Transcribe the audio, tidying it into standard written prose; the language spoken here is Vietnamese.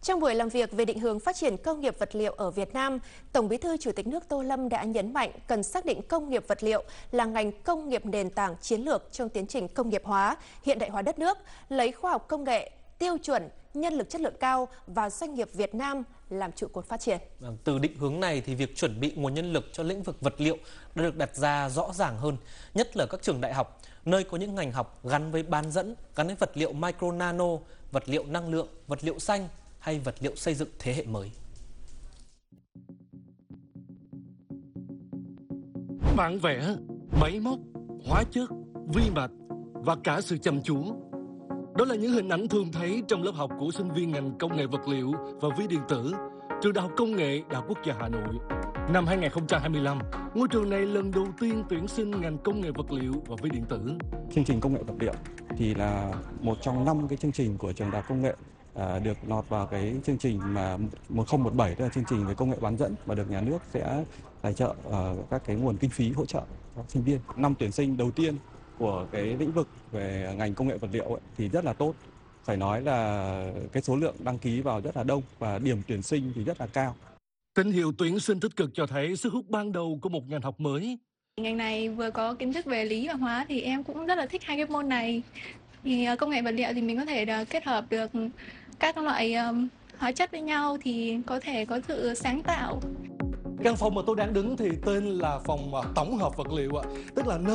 Trong buổi làm việc về định hướng phát triển công nghiệp vật liệu ở Việt Nam, Tổng Bí thư Chủ tịch nước Tô Lâm đã nhấn mạnh cần xác định công nghiệp vật liệu là ngành công nghiệp nền tảng chiến lược trong tiến trình công nghiệp hóa, hiện đại hóa đất nước, lấy khoa học công nghệ, tiêu chuẩn, nhân lực chất lượng cao và doanh nghiệp Việt Nam làm trụ cột phát triển. Từ định hướng này thì việc chuẩn bị nguồn nhân lực cho lĩnh vực vật liệu đã được đặt ra rõ ràng hơn, nhất là các trường đại học, nơi có những ngành học gắn với bán dẫn, gắn với vật liệu micro nano, vật liệu năng lượng, vật liệu xanh hay vật liệu xây dựng thế hệ mới. Bản vẽ, máy móc, hóa chất, vi mạch và cả sự chăm chú. Đó là những hình ảnh thường thấy trong lớp học của sinh viên ngành công nghệ vật liệu và vi điện tử, trường Đại học Công nghệ Đại học Quốc gia Hà Nội. Năm 2025, ngôi trường này lần đầu tiên tuyển sinh ngành công nghệ vật liệu và vi điện tử. Chương trình công nghệ vật liệu thì là một trong 5 cái chương trình của trường Đại học Công nghệ được lọt vào cái chương trình mà 1017, tức là chương trình về công nghệ bán dẫn, và được nhà nước sẽ tài trợ các cái nguồn kinh phí hỗ trợ các sinh viên. Năm tuyển sinh đầu tiên của cái lĩnh vực về ngành công nghệ vật liệu thì rất là tốt. Phải nói là cái số lượng đăng ký vào rất là đông và điểm tuyển sinh thì rất là cao. Tín hiệu tuyển sinh tích cực cho thấy sức hút ban đầu của một ngành học mới. Ngành này vừa có kiến thức về lý và hóa thì em cũng rất là thích hai cái môn này. Thì công nghệ vật liệu thì mình có thể kết hợp được các loại hóa chất với nhau thì có thể có sự sáng tạo. Căn phòng mà tôi đang đứng thì tên là phòng tổng hợp vật liệu, tức là nơi